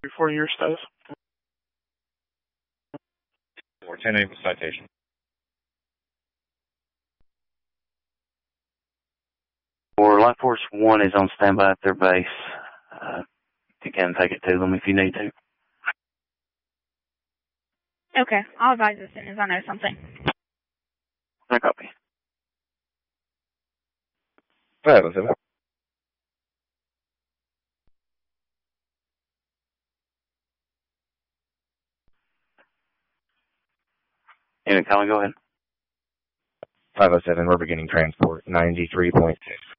for your status. Or 10 citation. Or Life Force 1 is on standby at their base. You can take it to them if you need to. Okay, I'll advise as soon as I know something. I copy. 507. Unit calling, go ahead. 507, we're beginning transport, 93.6.